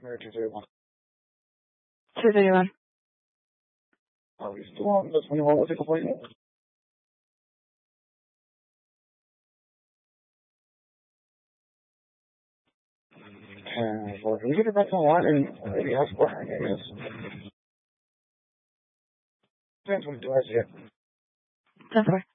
231. 231. Are we still on this when you want to complain? Well, can we get her back on the line and maybe ask what her name is? Depends what it does, yeah. 10-4.